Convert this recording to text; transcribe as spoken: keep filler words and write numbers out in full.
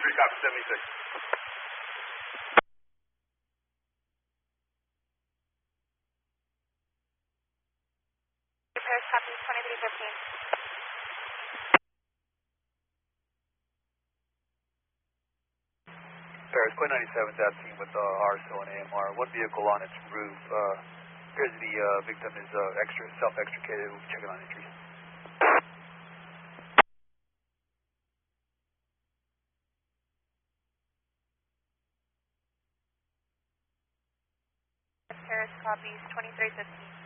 three, copy seventy-six. Paris, copy twenty-three fifteen. Paris, Quinn ninety-seven's asking with uh, R S O and A M R. One vehicle on its roof. Uh, appears the uh, victim is uh, extra self-extricated. We'll check it on entry. Paris copies twenty-three fifteen.